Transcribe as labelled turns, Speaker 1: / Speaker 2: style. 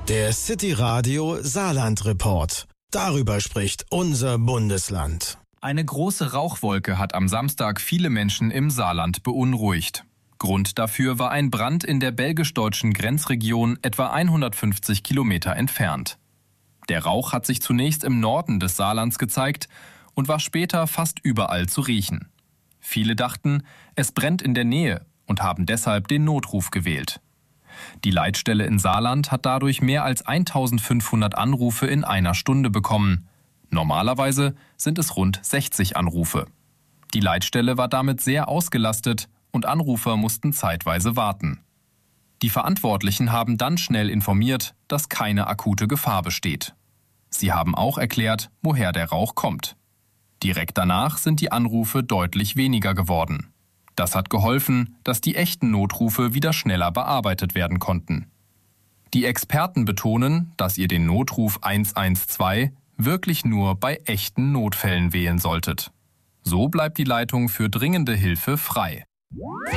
Speaker 1: Der City Radio Saarland Report. Darüber spricht unser Bundesland.
Speaker 2: Eine große Rauchwolke hat am Samstag viele Menschen im Saarland beunruhigt. Grund dafür war ein Brand in der belgisch-deutschen Grenzregion etwa 150 Kilometer entfernt. Der Rauch hat sich zunächst im Norden des Saarlands gezeigt und war später fast überall zu riechen. Viele dachten, es brennt in der Nähe und haben deshalb den Notruf gewählt. Die Leitstelle in Saarland hat dadurch mehr als 1500 Anrufe in einer Stunde bekommen. Normalerweise sind es rund 60 Anrufe. Die Leitstelle war damit sehr ausgelastet und Anrufer mussten zeitweise warten. Die Verantwortlichen haben dann schnell informiert, dass keine akute Gefahr besteht. Sie haben auch erklärt, woher der Rauch kommt. Direkt danach sind die Anrufe deutlich weniger geworden. Das hat geholfen, dass die echten Notrufe wieder schneller bearbeitet werden konnten. Die Experten betonen, dass ihr den Notruf 112 wirklich nur bei echten Notfällen wählen solltet. So bleibt die Leitung für dringende Hilfe frei.